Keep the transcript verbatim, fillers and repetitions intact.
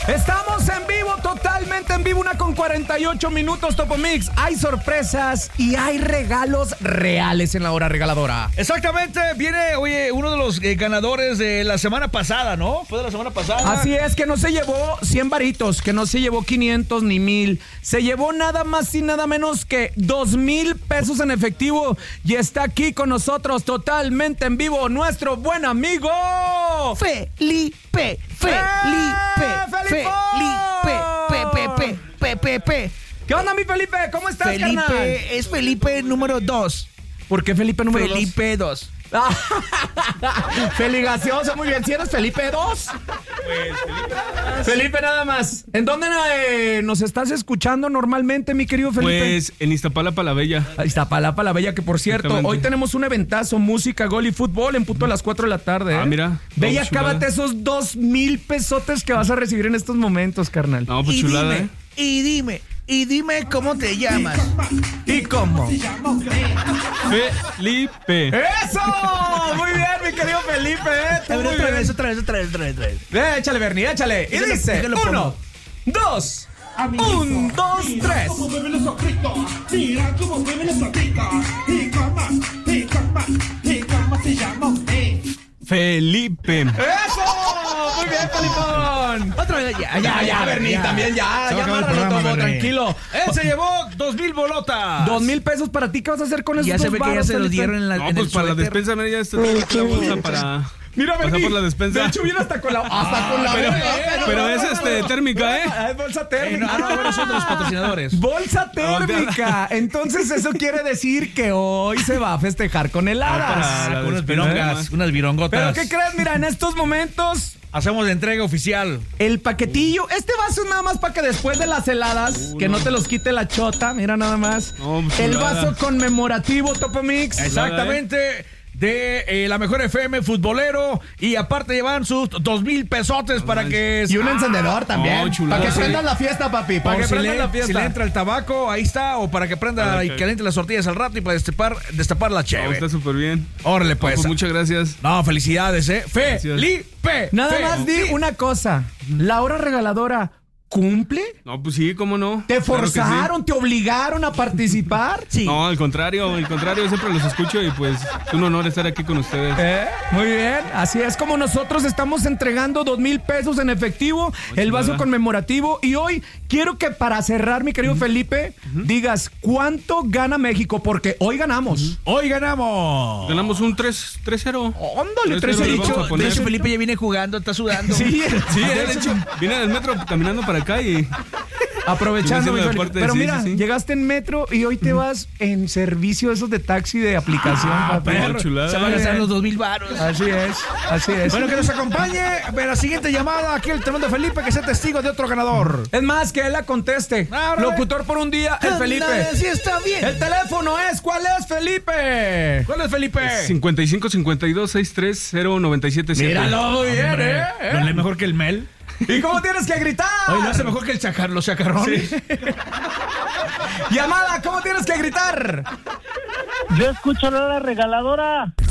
Estamos en vivo, totalmente en vivo, una con cuarenta y ocho minutos, Topo Mix. Hay sorpresas y hay regalos reales en la hora regaladora. Exactamente, viene, oye, uno de los eh, ganadores de la semana pasada, ¿no? Fue de la semana pasada. Así es, que no se llevó cien varitos, que no se llevó quinientos ni mil. Se llevó nada más y nada menos que dos mil pesos en efectivo. Y está aquí con nosotros, totalmente en vivo, nuestro buen amigo Felipe, Felipe, ¡Eh, Felipe, Pepe, Pepe, Pepe. ¿Qué onda, mi Felipe? ¿Cómo estás, Felipe carnal? es Felipe número dos. ¿Por qué Felipe número dos? Felipe dos. Feligacioso, muy bien. ¿Si eres Felipe dos? Pues, Felipe nada más. Felipe nada más. ¿En dónde eh, nos estás escuchando normalmente, mi querido Felipe? Pues en Iztapalapa la Bella. Iztapalapa la Bella, que por cierto, hoy tenemos un eventazo, música, gol y fútbol en punto a las cuatro de la tarde. ¿eh? Ah, mira. Ve y No, acábate chulada. esos dos mil pesotes que vas a recibir en estos momentos, carnal. No, pues Y chulada, dime, ¿eh? y dime, y dime cómo te llamas. ¿Y cómo? Felipe. ¡Eso! Muy bien, mi querido Felipe. ¿eh? Tú A ver, muy otra bien. vez, otra vez, otra vez, otra vez, otra vez. Eh, échale, Bernie, échale. Y Déjalo- dice, déjalo uno, pongo. dos, un, dos, tres. Cómo mueve los ojitos, mira cómo mueve los ojitos. Y cómo, y cómo, y cómo se llama usted. Felipe. ¡Eso! Muy bien, Felipón. Otra vez, ya, Ya, ya, Bernie, también ya. Se va Ya a acabar el amárralo programa, todo, Bernie. tranquilo. Él se llevó dos mil bolotas. Dos mil pesos para ti. ¿Qué vas a hacer con esos Ya dos se ve que ya varos, se los Felipe? dieron en, la, No, en pues el para la suéter. despensa, mira, ya está toda la bolsa para... Mira, Pasa Bernie. por la despensa. De hecho, viene hasta con la, hasta con la pero- verga, pero es, este, térmica, ¿eh? Ah, es bolsa Eh, térmica. no, ah, no, bueno, son de los patrocinadores. Bolsa térmica. Entonces, eso quiere decir que hoy se va a festejar con heladas. para la Con unas despensa, virongas, unas virongotas. ¿Pero qué crees? Mira, en estos momentos, Hacemos la entrega oficial. el paquetillo, este vaso es nada más para que después de las heladas, que no te los quite la chota, mira nada más. No, pues, El chulada. vaso conmemorativo, Topo Mix. Exactamente. De eh, la mejor F M futbolero. Y aparte llevan sus dos mil pesotes para que. Y un encendedor también. Oh, chulada. para que Sí. prendas la fiesta, papi. Para Para que que prendas prenda la fiesta. Si le entra el tabaco, ahí está. O para que prenda Para y que- caliente las tortillas al rato y para destapar, destapar la No, cheve. está súper bien. Órale, No, pues. pues muchas gracias. No, felicidades, eh. Felipe. Nada Fe- más di una cosa. La hora regaladora, ¿cumple? No, pues sí, cómo no. ¿Te Claro que sí. forzaron? ¿Te obligaron a participar? Sí. No, al contrario, al contrario, siempre los escucho y pues es un honor estar aquí con ustedes. ¿Eh? Muy bien, así es como nosotros estamos entregando dos mil pesos en efectivo, el vaso chulada. conmemorativo. Y hoy quiero que para cerrar, mi querido Felipe, digas cuánto gana México, porque hoy ganamos. Hoy ganamos. Ganamos un tres cero. Óndale, Tres tres cero le dicho. vamos a De poner. hecho, Felipe ya viene jugando, está sudando. Sí, Sí, de hecho, vine del metro caminando para acá y... aprovechando, mi Haciendo Felipe. deporte, Pero sí, mira, sí, sí. llegaste en metro y hoy te vas en servicio esos de taxi de aplicación, papi. perro. chulada. Se van a gastar los dos mil varos. Así es, así es. Bueno, que nos acompañe en la siguiente llamada. Aquí el tremendo Felipe, que sea testigo de otro ganador. Es más, que él la conteste. Ah, órale. Locutor por un día, el Felipe. Sí, está bien. El teléfono es, ¿cuál es, Felipe? ¿Cuál es Felipe? cincuenta y cinco cincuenta y dos sesenta y tres cero noventa y siete siete. Míralo, muy bien, ¿eh? ¿Lo lee mejor que el Mel? ¿Y cómo tienes que gritar? Oye, lo hace mejor que el chacar, los chacarrones. Llamada, ¿cómo tienes que gritar? Yo escucho la regaladora.